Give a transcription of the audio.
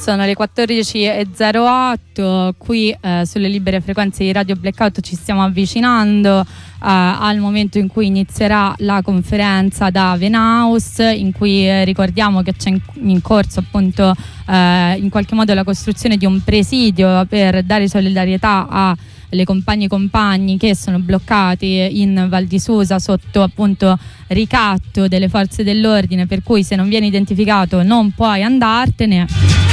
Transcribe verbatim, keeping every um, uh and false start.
Sono le quattordici e zero otto, qui eh, sulle libere frequenze di Radio Blackout ci stiamo avvicinando eh, al momento in cui inizierà la conferenza da Venaus, in cui eh, ricordiamo che c'è in, in corso appunto eh, in qualche modo la costruzione di un presidio per dare solidarietà a le compagne e compagni che sono bloccati in Val di Susa sotto appunto ricatto delle forze dell'ordine, per cui se non vieni identificato non puoi andartene.